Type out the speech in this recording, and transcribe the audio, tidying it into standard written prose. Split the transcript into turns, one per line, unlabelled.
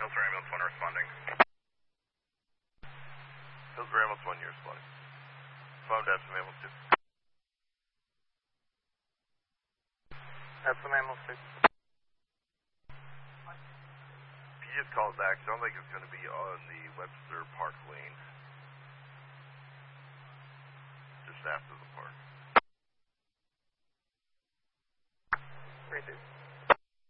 Hillsborough Ambulance 1 responding.
Hillsborough Ambulance 1, you're responding. Phone to Epsom Ambulance 2.
Epsom Ambulance 2.
If you just call it back, sounds like it's going to be on the Webster Park lane. Just after the park.
Great, dude.